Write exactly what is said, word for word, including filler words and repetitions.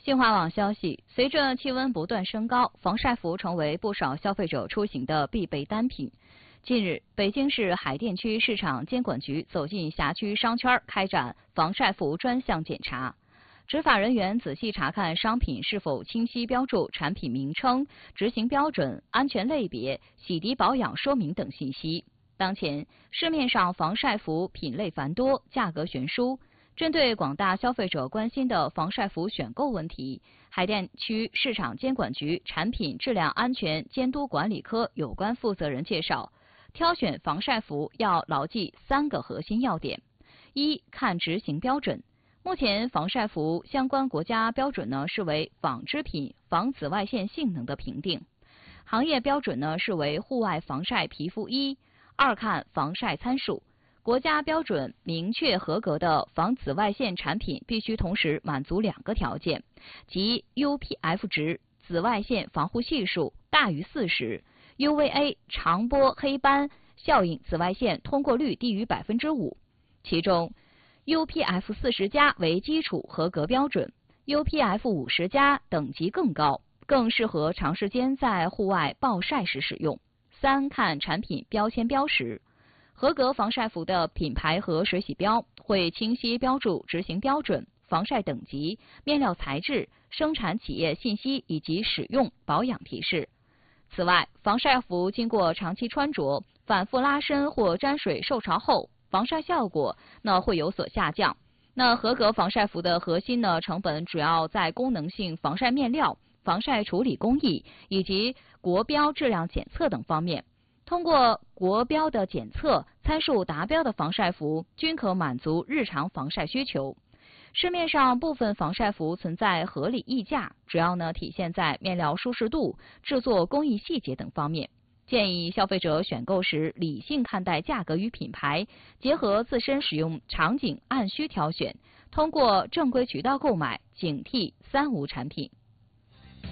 新华网消息，随着气温不断升高，防晒服成为不少消费者出行的必备单品。近日，北京市海淀区市场监管局走进辖区商圈，开展防晒服专项检查。执法人员仔细查看商品是否清晰标注产品名称、执行标准、安全类别、洗涤保养说明等信息。当前，市面上防晒服品类繁多，价格悬殊。针对广大消费者关心的防晒服选购问题，海淀区市场监管局产品质量安全监督管理科有关负责人介绍，挑选防晒服要牢记三个核心要点：一、看执行标准。目前防晒服相关国家标准呢是为纺织品防紫外线性能的评定，行业标准呢是为户外防晒皮肤衣。二、看防晒参数。国家标准明确合格的防紫外线产品必须同时满足两个条件，即 U P F 值紫外线防护系数大于四十 ，U V A 长波黑斑效应紫外线通过率低于百分之五。其中 U P F 四十加为基础合格标准 ，U P F 五十加等级更高，更适合长时间在户外暴晒时使用。三、看产品标签标识。合格防晒服的品牌和水洗标会清晰标注执行标准、防晒等级、面料材质、生产企业信息以及使用保养提示。此外，防晒服经过长期穿着、反复拉伸或沾水受潮后，防晒效果呢会有所下降。那合格防晒服的核心呢成本主要在功能性防晒面料、防晒处理工艺以及国标质量检测等方面。通过国标的检测，参数达标的防晒服均可满足日常防晒需求。市面上部分防晒服存在合理溢价，主要呢体现在面料舒适度、制作工艺细节等方面。建议消费者选购时理性看待价格与品牌，结合自身使用场景按需挑选，通过正规渠道购买，警惕三无产品。